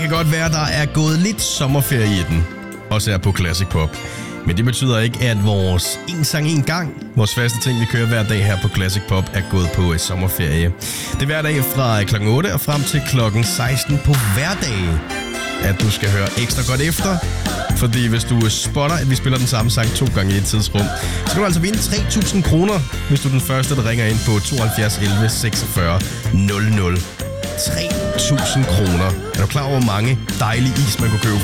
kan godt være, der er gået lidt sommerferie i den, også her på Classic Pop. Men det betyder ikke, at vores en sang en gang, vores faste ting, vi kører hver dag her på Classic Pop, er gået på sommerferie. Det er hver dag fra kl. 8 og frem til kl. 16 på hverdage, at du skal høre ekstra godt efter. Fordi hvis du spotter, at vi spiller den samme sang 2 gange i et tidsrum, så kan du altså vinde 3.000 kroner, hvis du er den første, der ringer ind på 72 11 46 00. 3.000 kroner. Er du klar over, hvor mange dejlige is, man kunne købe